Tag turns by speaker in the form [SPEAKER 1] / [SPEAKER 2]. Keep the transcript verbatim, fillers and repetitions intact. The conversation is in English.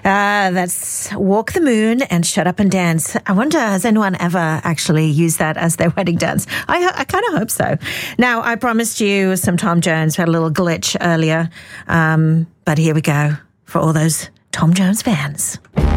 [SPEAKER 1] Uh, that's Walk the Moon and Shut Up and Dance. I wonder, has anyone ever actually used that as their wedding dance? I, I kind of hope so. Now, I promised you some Tom Jones. We had a little glitch earlier, um, but here we go for all those Tom Jones fans.